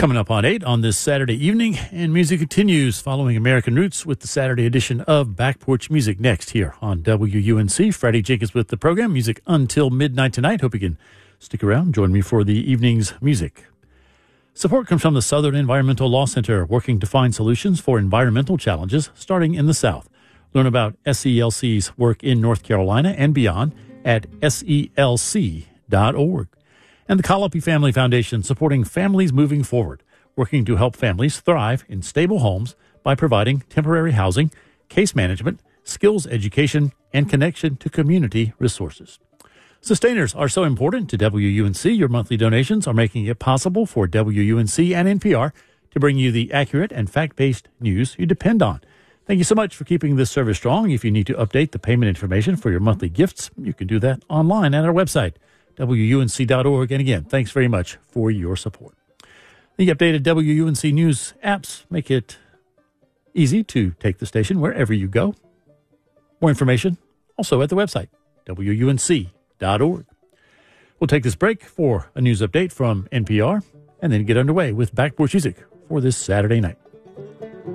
Coming up on 8 on this Saturday evening, and music continues following American Roots with the Saturday edition of Back Porch Music next here on WUNC. Freddie Jenkins with the program, music until midnight tonight. Hope you can stick around, join me for the evening's music. Support comes from the Southern Environmental Law Center, working to find solutions for environmental challenges starting in the South. Learn about SELC's work in North Carolina and beyond at selc.org. And the Colopy Family Foundation, supporting families moving forward, working to help families thrive in stable homes by providing temporary housing, case management, skills education, and connection to community resources. Sustainers are so important to WUNC. Your monthly donations are making it possible for WUNC and NPR to bring you the accurate and fact-based news you depend on. Thank you so much for keeping this service strong. If you need to update the payment information for your monthly gifts, you can do that online at our website, WUNC.org. And again, thanks very much for your support. The updated WUNC News apps make it easy to take the station wherever you go. More information also at the website, WUNC.org. We'll take this break for a news update from NPR and then get underway with Back Porch Music for this Saturday night.